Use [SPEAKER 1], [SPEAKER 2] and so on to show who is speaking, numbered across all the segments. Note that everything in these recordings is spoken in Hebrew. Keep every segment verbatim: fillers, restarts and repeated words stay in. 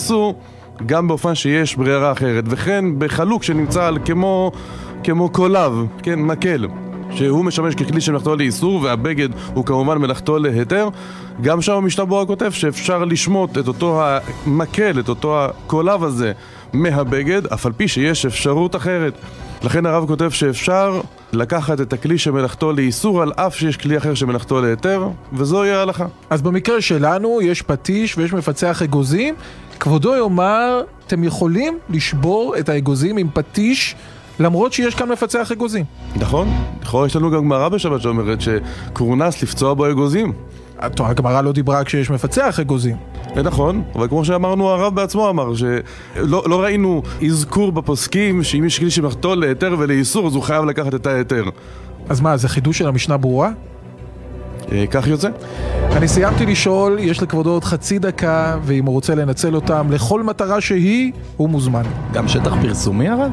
[SPEAKER 1] לאיסור, גם באופן שיש ברירה אחרת, וכן בחלוק שנמצא על כמו, כמו קולב, כן, מקל, שהוא משמש ככלי שמלאכתו לאיסור, והבגד הוא כמובן מלאכתו להיתר. גם שם המשנה ברורה כותב שאפשר לשמוט את אותו המקל, את אותו הקולב הזה מהבגד, אף על פי שיש אפשרות אחרת. לכן הרב כותב שאפשר לקחת את הכלי שמלאכתו לאיסור על אף שיש כלי אחר שמלאכתו להיתר, וזו יהיה ההלכה.
[SPEAKER 2] אז במקרה שלנו יש פטיש ויש מפצח אגוזים, כבודו יאמר, אתם יכולים לשבור את האגוזים עם פטיש למרות שיש כאן מפצח אגוזים.
[SPEAKER 1] נכון, נכון, יש לנו גם גמרא בשבת שאומרת שקורנס לפצוע בו אגוזים.
[SPEAKER 2] הגמרא לא דיברה כשיש מפצח אגוזים.
[SPEAKER 1] נכון, אבל כמו שאמרנו, הרב בעצמו אמר שלא לא ראינו אזכור בפוסקים שאם יש כלי שמלאכתו להיתר ולאיסור אז הוא חייב לקחת את ההיתר.
[SPEAKER 2] אז מה, זה חידוש של המשנה ברורה?
[SPEAKER 1] כך יוצא.
[SPEAKER 2] אני סיימתי לשאול, יש לכבודו עוד חצי דקה, ואם הוא רוצה לנצל אותם לכל מטרה שהיא, הוא מוזמן.
[SPEAKER 3] גם שטח פרסומי הרב?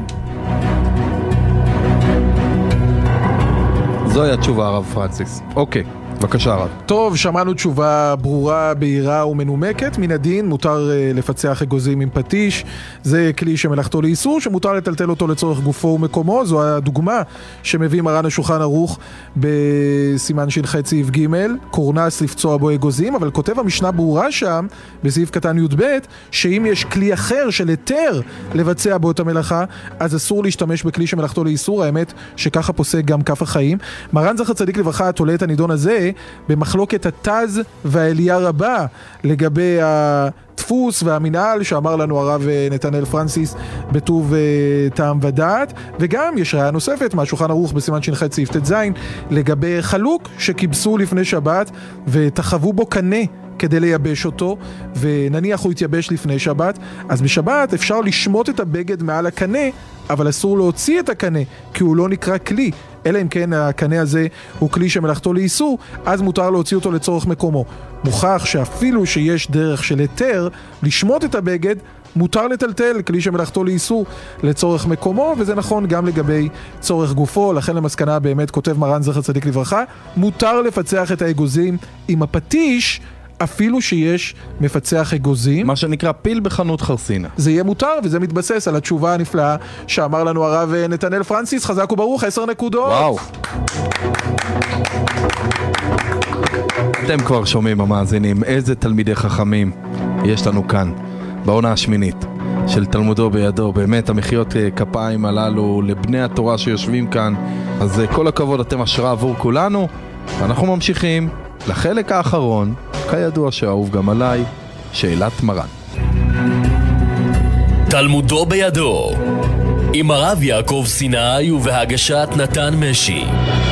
[SPEAKER 3] זוהי התשובה הרב פרנסיס. אוקיי, בבקשה הרב.
[SPEAKER 2] טוב, שמענו תשובה ברורה, בהירה ומנומקת. מן הדין, מותר uh, לפצח אגוזים עם פטיש. זה כלי שמלאכתו לאיסור, שמותר לטלטל אותו לצורך גופו ומקומו. זו הדוגמה שמביא מרן השולחן ערוך בסימן ש"ח סעיף ג', קורנס לפצוע בו אגוזים, אבל כותב המשנה ברורה שם, בסעיף קטן י"ב, שאם יש כלי אחר של היתר לבצע בו את המלאכה, אז אסור להשתמש בכלי שמלאכתו לאיסור. האמת שככה פוסק גם כף החיים. מרן זכר צדיק לברכה תולה את הנידון הזה במחלוקת התז והעלייה רבה לגבי הדפוס והמנהל שאמר לנו הרב נתנאל פרנסיס בטוב טעם ודעת, וגם יש ראיה נוספת מהשולחן ערוך בסימן ש"ח סעיף ט"ז לגבי חלוק שקיבסו לפני שבת ותחבו בו קנה כדי לייבש אותו, ונניח הוא יתייבש לפני שבת, אז בשבת אפשר לשמוט את הבגד מעל הקנה, אבל אסור להוציא את הקנה, כי הוא לא נקרא כלי, אלא אם כן הקנה הזה הוא כלי שמלאכתו לאיסור, אז מותר להוציא אותו לצורך מקומו. מוכח שאפילו שיש דרך של היתר לשמוט את הבגד, מותר לטלטל כלי שמלאכתו לאיסור לצורך מקומו, וזה נכון גם לגבי צורך גופו. לכן למסקנה באמת כותב מרן זכר צדיק לברכה, מותר לפצח את האגוזים עם הפטיש, אפילו שיש מפצח אגוזים.
[SPEAKER 3] מה שנקרא פיל בחנות חרסינה.
[SPEAKER 2] זה יהיה מותר, וזה מתבסס על התשובה הנפלאה שאמר לנו הרב נתנאל פרנסיס. חזק וברוך, עשר נקודות.
[SPEAKER 3] וואו. אתם כבר שומעים המאזינים, איזה תלמידי חכמים יש לנו כאן, בעונה השמינית של תלמודו בידו. באמת המחיאות כפיים הללו לבני התורה שיושבים כאן, אז כל הכבוד, אתם השראה עבור כולנו. ואנחנו ממשיכים לחלק האחרון, כידוע שאהוב גם עליי, שאלת מרן.
[SPEAKER 4] תלמודו בידו עם הרב יעקב סיני ובהגשת נתן משי.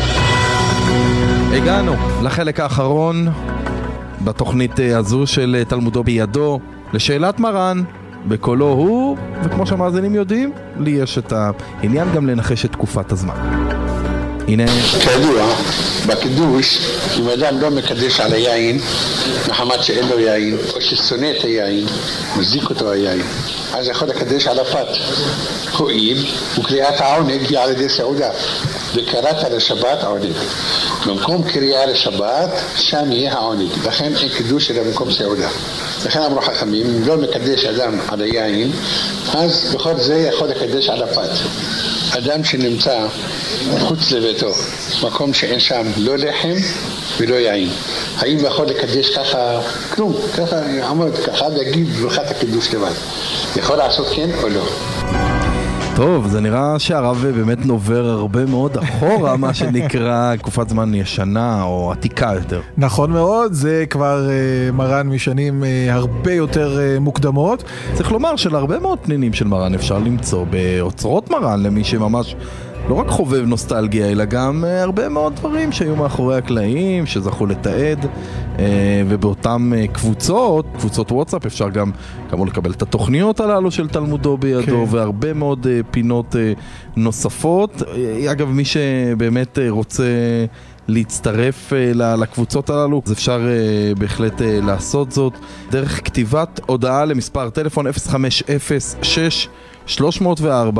[SPEAKER 3] הגענו לחלק האחרון בתוכנית הזו של תלמודו בידו, לשאלת מרן בקולו הוא, וכמו שהמאזינים יודעים, לי יש את העניין גם לנחש את תקופת הזמן. הנה
[SPEAKER 5] כידוע, בקידוש, אם אדם לא מקדש על היין מחמת שאין לו יין, או ששונא את היין, מזיק אותו היין, אז יכול לקדש על הפת. הואיל וקריאת העונג היא על ידי סעודה, וקראת לשבת עונג. במקום קריאה לשבת, שם יהיה העונג, לכן אין קידוש אלא במקום סעודה. לכן אמרו חכמים, אם לא מקדש אדם על היין, אז בכל זה יכול לקדש על הפת. אדם שנמצא חוץ לביתו, מקום שאין שם לא לחם ולא יין, האם יכול לקדש ככה כלום, ככה עמוד, ככה להגיד ברכת הקידוש לבד, יכול לעשות כן או לא?
[SPEAKER 3] טוב, זה נראה שהרב באמת נובר הרבה מאוד אחורה, מה שנקרא תקופת זמן ישנה או עתיקה יותר.
[SPEAKER 2] נכון מאוד, זה כבר uh, מרן משנים uh, הרבה יותר uh, מוקדמות.
[SPEAKER 3] צריך לומר שלהרבה מאוד פנינים של מרן אפשר למצוא באוצרות מרן, למי שממש לא רק חובב נוסטלגיה, אלא גם uh, הרבה מאוד דברים שהיו מאחורי הקלעים, שזכו לתעד, uh, ובאותם uh, קבוצות, קבוצות וואטסאפ, אפשר גם כמו לקבל את התוכניות הללו של תלמודו בידו, כן. והרבה מאוד uh, פינות uh, נוספות. Uh, אגב, מי שבאמת uh, רוצה להצטרף uh, לקבוצות הללו, אז אפשר uh, בהחלט uh, לעשות זאת דרך כתיבת הודעה למספר טלפון אפס חמש אפס שש שלוש אפס ארבע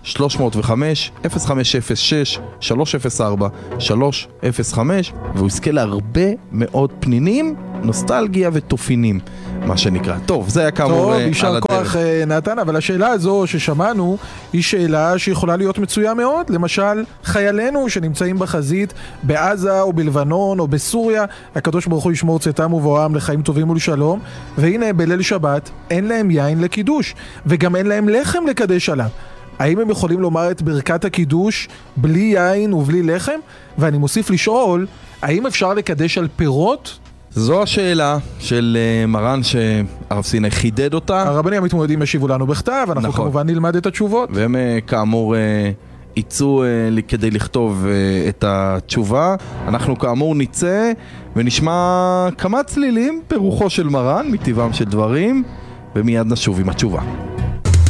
[SPEAKER 3] שלוש אפס חמש אפס חמש אפס שש שלוש אפס ארבע שלוש אפס חמש, והוא יזכה להרבה מאוד פנינים, נוסטלגיה ותופינים, מה שנקרא. טוב, זה היה כאמור
[SPEAKER 2] טוב,
[SPEAKER 3] על הדרך.
[SPEAKER 2] יישר כוח נתן, אבל השאלה הזו ששמענו היא שאלה שיכולה להיות מצויה מאוד. למשל, חיילינו שנמצאים בחזית בעזה או בלבנון או בסוריה, הקדוש ברוך הוא ישמור צאתם ובואם לחיים טובים ולשלום, והנה בליל שבת אין להם יין לקידוש, וגם אין להם לחם לקדש עליו. האם הם יכולים לומר את ברכת הקידוש בלי יין ובלי לחם? ואני מוסיף לשאול, האם אפשר לקדש על פירות?
[SPEAKER 3] זו השאלה של uh, מרן שהרב סיני חידד אותה.
[SPEAKER 2] הרבנים המתמודדים ישיבו לנו בכתב, אנחנו נכון. כמובן נלמד את התשובות.
[SPEAKER 3] והם uh, כאמור uh, יצאו uh, כדי לכתוב uh, את התשובה. אנחנו כאמור נצא ונשמע כמה צלילים ברוחו של מרן, מטבעם של דברים, ומיד נשוב עם התשובה.